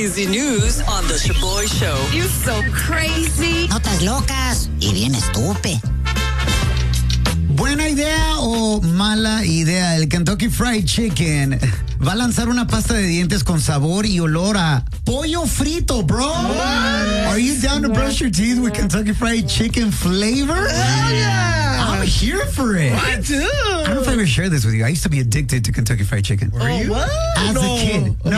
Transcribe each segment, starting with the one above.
Easy News on The Shaboy Show. You're so crazy. Notas locas y bien estúpido. ¿Buena idea o mala idea? El Kentucky Fried Chicken va a lanzar una pasta de dientes con sabor y olor a pollo frito, bro. What? Are you down to brush your teeth with Kentucky Fried Chicken flavor? Hell yeah. I'm here for it. I do. I don't know if I ever shared this with you. I used to be addicted to Kentucky Fried Chicken. Were you? What? As a kid. No.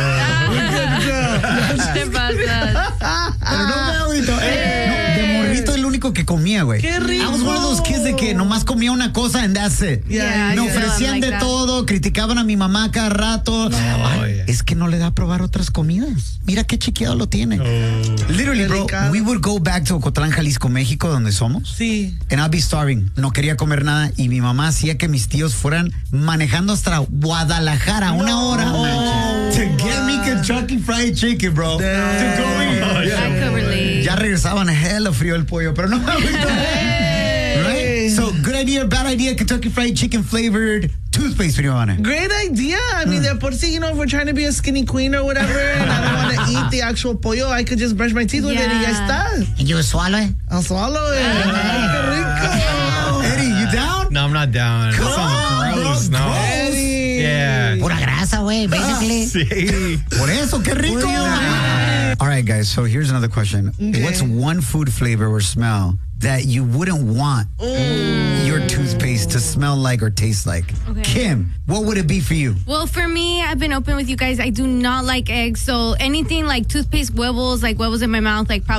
¿Qué pasa? Pero no me agüito. De morrito el único que comía, güey. ¡Qué rico! I was one of those kids de que nomás comía una cosa and that's it. Yeah, me ofrecían like de that. todo, criticaban a mi mamá cada rato. Ay, es que no le da a probar otras comidas. Mira qué chiqueado lo tiene. Literally, bro, Delicado. we would go back to Ocotlán, Jalisco, México, donde somos. Sí. And I'd be starving. No quería comer nada y mi mamá hacía que mis tíos fueran manejando hasta Guadalajara una hora to get me Kentucky Fried Chicken, bro. To go eat. I could relate. Ya regresaban hella frío el pollo, pero no me agüito. Right? So, good idea or bad idea, Kentucky Fried Chicken flavored toothpaste, Marijuana. Great idea. I mean, de por sí, if we're trying to be a skinny queen or whatever, and I don't want to eat the actual pollo, I could just brush my teeth with it y ya está. And you swallow it? I'll swallow it. Qué rico. Eddie, you down? No, I'm not down. Come That sounds on, gross. bro. No. Eddie. Yeah. Pura grasa, güey, basically. Sí. Por eso, qué rico. All right, guys, so here's another question. Okay. What's one food flavor or smell that you wouldn't want your toothpaste to smell like or taste like? Okay. Kim, what would it be for you? Well, for me, I've been open with you guys. I do not like eggs. So anything like toothpaste, huevos, like huevos in my mouth, like probably